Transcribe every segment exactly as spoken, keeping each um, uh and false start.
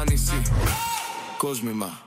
άνηση. Κόσμημα.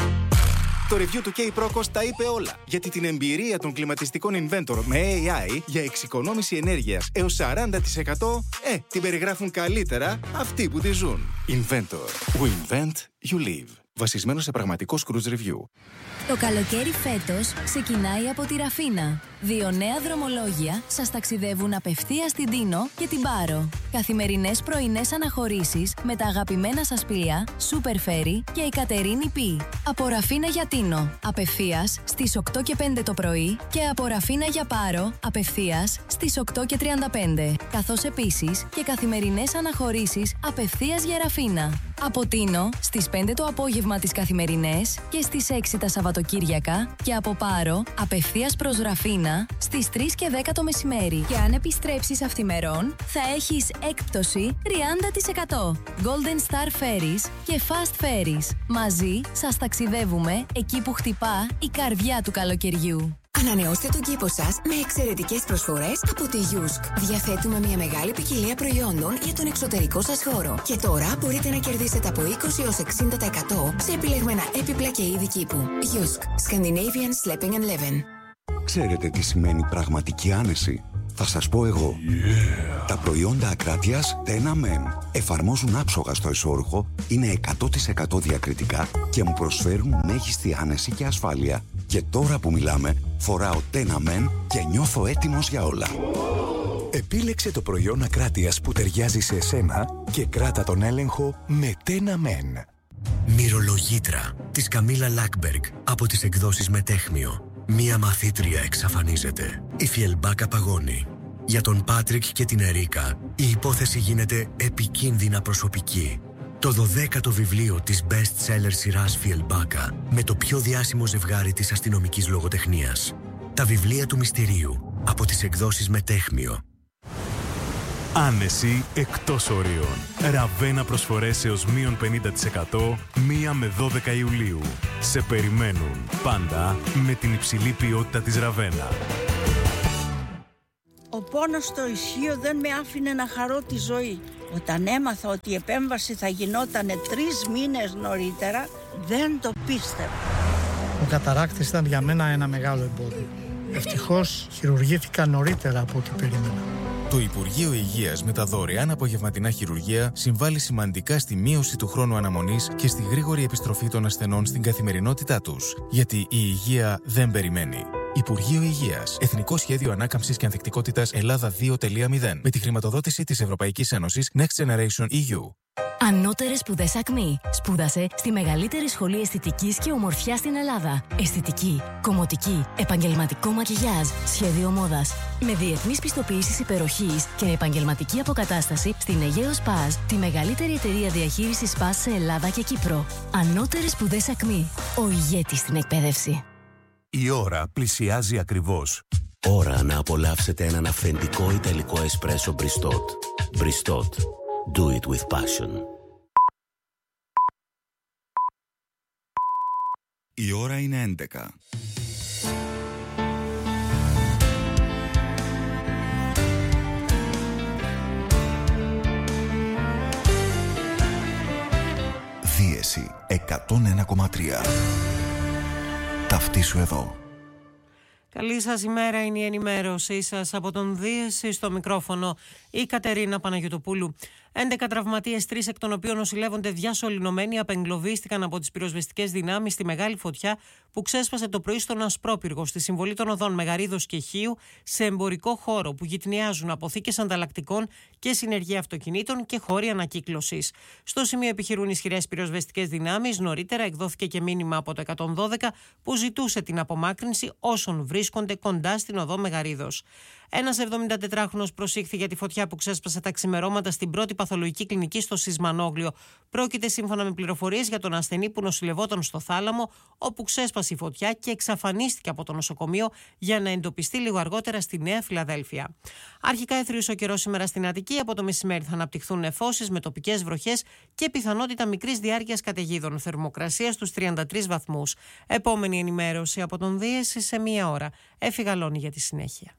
Το review του K-Procos τα είπε όλα. Γιατί την εμπειρία των κλιματιστικών Inventor με έι άι για εξοικονόμηση ενέργειας έως σαράντα τοις εκατό ε, την περιγράφουν καλύτερα αυτοί που τη ζουν. Inventor. We invent, you live. Βασισμένο σε πραγματικό cruise review. Το καλοκαίρι φέτος ξεκινάει από τη Ραφίνα. Δύο νέα δρομολόγια σας ταξιδεύουν απευθείας στην Τίνο και την Πάρο. Καθημερινές πρωινές αναχωρήσεις με τα αγαπημένα σας πλοία Super Ferry και η Κατερίνη Πι. Από Ραφίνα για Τίνο, απευθείας στις οκτώ και πέντε το πρωί και από Ραφίνα για Πάρο, απευθείας στις οκτώ και τριάντα πέντε. Καθώς επίσης και καθημερινές αναχωρήσεις απευθείας για Ραφίνα. Από Τίνο στις πέντε το απόγευμα τις καθημερινές και στις έξι τα Σαββατοκύριακα και από Πάρο απευθείας προς Ραφίνα στις τρεις και δέκα το μεσημέρι. Και αν επιστρέψεις αυθημερών θα έχεις έκπτωση τριάντα τοις εκατό. Golden Star Ferries και Fast Ferries. Μαζί σας ταξιδεύουμε εκεί που χτυπά η καρδιά του καλοκαιριού. Ανανεώστε τον κήπο σας με εξαιρετικές προσφορές από τη Γιούσκ. Διαθέτουμε μια μεγάλη ποικιλία προϊόντων για τον εξωτερικό σας χώρο. Και τώρα μπορείτε να κερδίσετε από είκοσι έως εξήντα τοις εκατό σε επιλεγμένα έπιπλα και είδη κήπου. Γιούσκ. Scandinavian Sleeping and Living. Ξέρετε τι σημαίνει πραγματική άνεση? Θα σας πω εγώ. Yeah. Τα προϊόντα Ακράτειας Τένα Μεν εφαρμόζουν άψογα στο εσώρουχο, είναι εκατό τοις εκατό διακριτικά και μου προσφέρουν μέγιστη άνεση και ασφάλεια. Και τώρα που μιλάμε, φοράω Τένα Μεν και νιώθω έτοιμος για όλα. Επίλεξε το προϊόν Ακράτειας που ταιριάζει σε εσένα και κράτα τον έλεγχο με Τένα Μεν. Μυρολογήτρα της Καμίλα Λάκμπεργκ από τις εκδόσεις Μετέχμιο. Μία μαθήτρια εξαφανίζεται. Η Φιελμπάκα παγώνει. Για τον Πάτρικ και την Ερίκα, η υπόθεση γίνεται επικίνδυνα προσωπική. Το δωδέκατο βιβλίο της best-seller σειράς Φιελμπάκα με το πιο διάσημο ζευγάρι της αστυνομικής λογοτεχνίας. Τα βιβλία του μυστηρίου από τις εκδόσεις Μετέχμιο. Άνεση εκτός ορίων. Ραβένα προσφορές έως μείον πενήντα τοις εκατό μία με δώδεκα Ιουλίου. Σε περιμένουν πάντα με την υψηλή ποιότητα της Ραβένα. Ο πόνος στο ισχύο δεν με άφηνε να χαρώ τη ζωή. Όταν έμαθα ότι η επέμβαση θα γινόταν τρεις μήνες νωρίτερα, δεν το πίστευα. Ο καταράκτης ήταν για μένα ένα μεγάλο εμπόδιο. Ευτυχώς χειρουργήθηκα νωρίτερα από ό,τι περίμενα. Το Υπουργείο Υγείας με τα δωρεάν απογευματινά χειρουργεία συμβάλλει σημαντικά στη μείωση του χρόνου αναμονής και στη γρήγορη επιστροφή των ασθενών στην καθημερινότητά τους. Γιατί η υγεία δεν περιμένει. Υπουργείο Υγείας. Εθνικό Σχέδιο Ανάκαμψης και Ανθεκτικότητας Ελλάδα δύο τελεία μηδέν. Με τη χρηματοδότηση της Ευρωπαϊκής Ένωσης Next Generation ι γιου. Ανώτερες σπουδές Ακμή. Σπούδασε στη μεγαλύτερη σχολή αισθητικής και ομορφιάς στην Ελλάδα. Αισθητική, κομμωτική, επαγγελματικό μακιγιάζ, σχέδιο μόδας. Με διεθνείς πιστοποιήσεις υπεροχής και επαγγελματική αποκατάσταση στην Αιγαίο Σπάζ, τη μεγαλύτερη εταιρεία διαχείρισης Σπάζ σε Ελλάδα και Κύπρο. Ανώτερες σπουδές Ακμή. Ο ηγέτης στην εκπαίδευση. Η ώρα πλησιάζει ακριβώς. Ώρα να απολαύσετε έναν αυθεντικό ιταλικό εσπρέσο Μπριστότ. Μπριστότ. Do it with passion. Η ώρα είναι έντεκα. Δίεση εκατόν ένα κόμμα τρία. Ταυτίσου εδώ. Καλή σας ημέρα, είναι η ενημέρωσή σας από τον Δίεση, στο μικρόφωνο η Κατερίνα Παναγιωτοπούλου. έντεκα τραυματίες, τρεις εκ των οποίων νοσηλεύονται διασωληνωμένοι, απεγκλωβίστηκαν από τις πυροσβεστικές δυνάμεις στη μεγάλη φωτιά που ξέσπασε το πρωί στον Ασπρόπυργο, στη συμβολή των οδών Μεγαρίδος και Χίου, σε εμπορικό χώρο που γυτνιάζουν αποθήκες ανταλλακτικών και συνεργεία αυτοκινήτων και χώροι ανακύκλωσης. Στο σημείο επιχειρούν ισχυρές πυροσβεστικές δυνάμεις. Νωρίτερα εκδόθηκε και μήνυμα από το εκατόν δώδεκα που ζητούσε την απομάκρυνση όσων βρίσκονται κοντά στην οδό Μεγαρίδος. Ένας εβδομηντατετράχρονος προσήχθη για τη φωτιά που ξέσπασε τα ξημερώματα στην πρώτη παθολογική κλινική στο Σισμανόγλιο. Πρόκειται σύμφωνα με πληροφορίες για τον ασθενή που νοσηλευόταν στο Θάλαμο, όπου ξέσπασε η φωτιά και εξαφανίστηκε από το νοσοκομείο για να εντοπιστεί λίγο αργότερα στη Νέα Φιλαδέλφια. Αρχικά έθριος ο καιρός σήμερα στην Αττική. Από το μεσημέρι θα αναπτυχθούν νεφώσεις με τοπικές βροχές και πιθανότητα μικρής διάρκειας καταιγίδων. Θερμοκρασία στους τριάντα τρεις βαθμούς. Επόμενη ενημέρωση από τον Δίεση σε μία ώρα. Έφη Γαλώνη για τη συνέχεια.